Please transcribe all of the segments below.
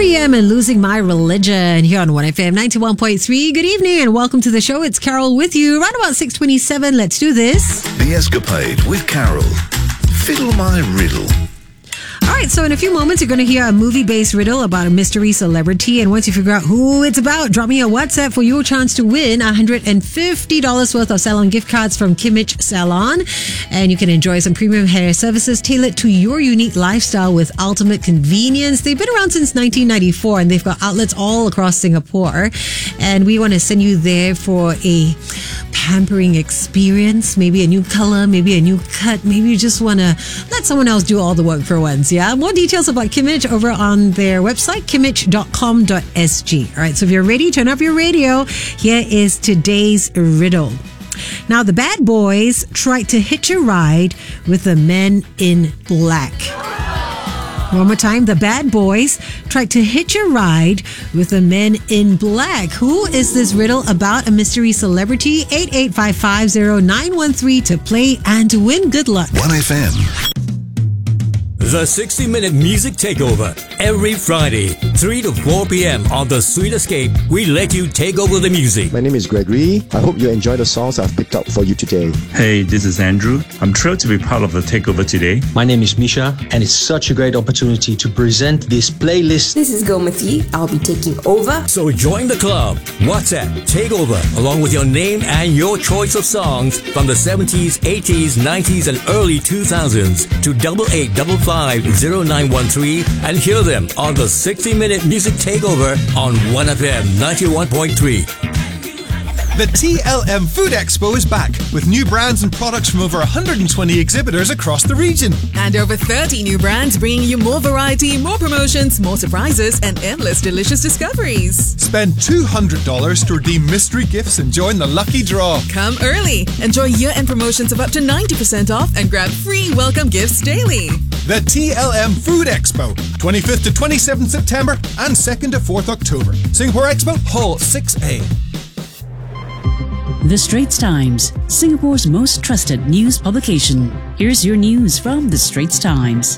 R.E.M. and Losing My Religion here on 1FM 91.3. Good evening and welcome to the show. It's Carol with you. Right about 6:27. Let's do this. The Escapade with Carol. Fiddle my riddle. All right, so in a few moments, you're going to hear a movie-based riddle about a mystery celebrity. And once you figure out who it's about, drop me a WhatsApp for your chance to win $150 worth of salon gift cards from Kimmich Salon. And you can enjoy some premium hair services tailored to your unique lifestyle with ultimate convenience. They've been around since 1994, and they've got outlets all across Singapore. And we want to send you there for a pampering experience, maybe a new color, maybe a new cut, maybe you just want to let someone else do all the work for once, yeah? More details about Kimmich over on their website, kimmich.com.sg. All right, so if you're ready, turn up your radio. Here is today's riddle. Now, the bad boys tried to hitch a ride with the men in black. One more time. The bad boys tried to hitch a ride with the men in black. Who is this riddle about? A mystery celebrity? 88550913 to play and to win. Good luck. 1FM. The 60-minute music takeover. Every Friday, 3 to 4 p.m. on The Sweet Escape, we let you take over the music. My name is Gregory. I hope you enjoy the songs I've picked up for you today. Hey, this is Andrew. I'm thrilled to be part of the takeover today. My name is Misha, and it's such a great opportunity to present this playlist. This is Gomati. I'll be taking over. So join the club. WhatsApp Takeover, along with your name and your choice of songs from the 70s, 80s, 90s, and early 2000s to 88550913 and hear them on the 60-minute music takeover on 1FM 91.3. The TLM Food Expo is back with new brands and products from over 120 exhibitors across the region. And over 30 new brands bringing you more variety, more promotions, more surprises, and endless delicious discoveries. Spend $200 to redeem mystery gifts and join the lucky draw. Come early. Enjoy year-end promotions of up to 90% off and grab free welcome gifts daily. The TLM Food Expo, 25th to 27th September and 2nd to 4th October. Singapore Expo, Hall 6A. The Straits Times, Singapore's most trusted news publication. Here's your news from The Straits Times.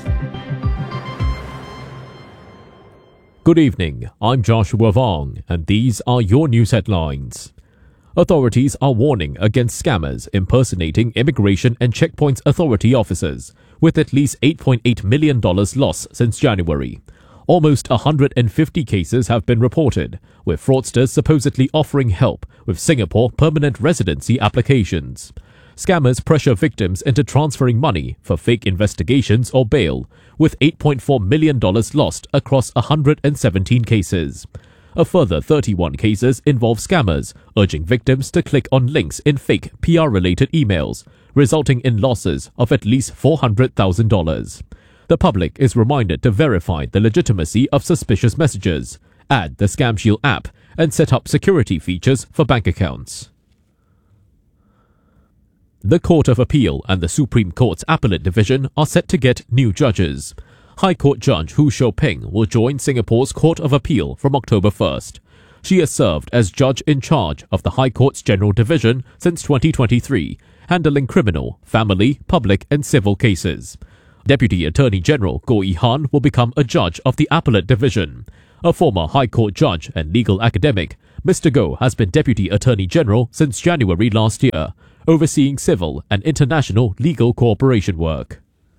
Good evening, I'm Joshua Vong, and these are your news headlines. Authorities are warning against scammers impersonating Immigration and Checkpoints Authority officers, with at least $8.8 million lost since January. Almost 150 cases have been reported, with fraudsters supposedly offering help with Singapore permanent residency applications. Scammers pressure victims into transferring money for fake investigations or bail, with $8.4 million lost across 117 cases. A further 31 cases involve scammers urging victims to click on links in fake PR-related emails, resulting in losses of at least $400,000. The public is reminded to verify the legitimacy of suspicious messages, add the Scam Shield app, and set up security features for bank accounts. The Court of Appeal and the Supreme Court's Appellate Division are set to get new judges. High Court Judge Hu Shou-ping will join Singapore's Court of Appeal from October 1st. She has served as judge in charge of the High Court's General Division since 2023, handling criminal, family, public and civil cases. Deputy Attorney General Goh Yi Han will become a judge of the Appellate Division. A former High Court judge and legal academic, Mr. Goh has been Deputy Attorney General since January last year, overseeing civil and international legal cooperation work.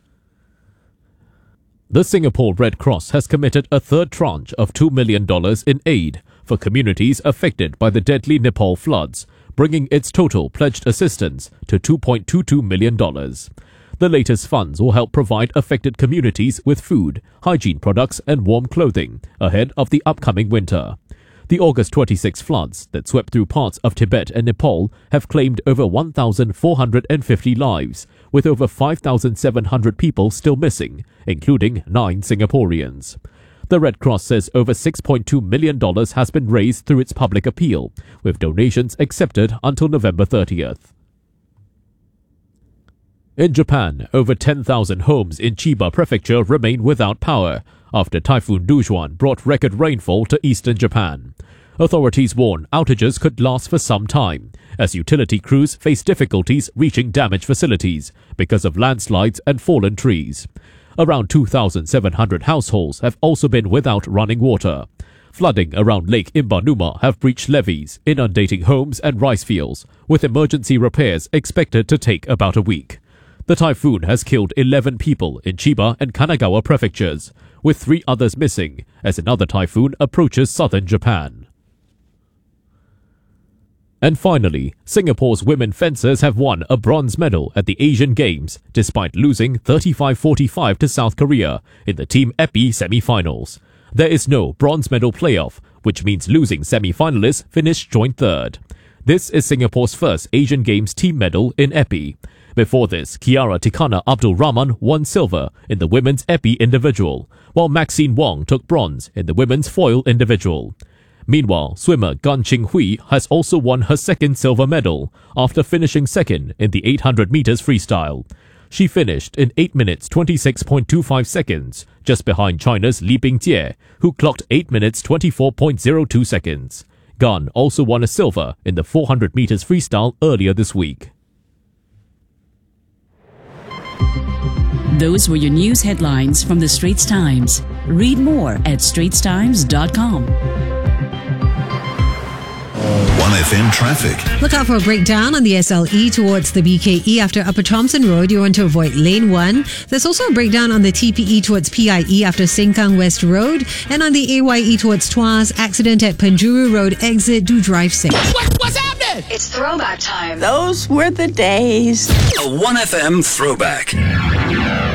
The Singapore Red Cross has committed a third tranche of $2 million in aid for communities affected by the deadly Nepal floods, bringing its total pledged assistance to $2.22 million. The latest funds will help provide affected communities with food, hygiene products and warm clothing ahead of the upcoming winter. The August 26 floods that swept through parts of Tibet and Nepal have claimed over 1,450 lives, with over 5,700 people still missing, including 9 Singaporeans. The Red Cross says over $6.2 million has been raised through its public appeal, with donations accepted until November 30th. In Japan, over 10,000 homes in Chiba Prefecture remain without power after Typhoon Dujuan brought record rainfall to eastern Japan. Authorities warn outages could last for some time, as utility crews face difficulties reaching damaged facilities because of landslides and fallen trees. Around 2,700 households have also been without running water. Flooding around Lake Imbanuma have breached levees, inundating homes and rice fields, with emergency repairs expected to take about a week. The typhoon has killed 11 people in Chiba and Kanagawa prefectures, with 3 others missing as another typhoon approaches southern Japan. And finally, Singapore's women fencers have won a bronze medal at the Asian Games despite losing 35-45 to South Korea in the Team Epi semi-finals. There is no bronze medal playoff, which means losing semi-finalists finish joint third. This is Singapore's first Asian Games team medal in Epi. Before this, Kiara Tikana Abdul Rahman won silver in the women's Epi individual, while Maxine Wong took bronze in the women's foil individual. Meanwhile, swimmer Gan Ching Hui has also won her second silver medal after finishing second in the 800 meters freestyle. She finished in 8 minutes 26.25 seconds, just behind China's Li Bingjie, who clocked 8 minutes 24.02 seconds. Gan also won a silver in the 400 meters freestyle earlier this week. Those were your news headlines from the Straits Times. Read more at straitstimes.com. 1FM traffic. Look out for a breakdown on the SLE towards the BKE after Upper Thomson Road. You want to avoid lane 1. There's also a breakdown on the TPE towards PIE after Sengkang West Road. And on the AYE towards Tuas, accident at Penjuru Road exit. Do drive safe. What's happening? It's throwback time. Those were the days. A 1FM throwback.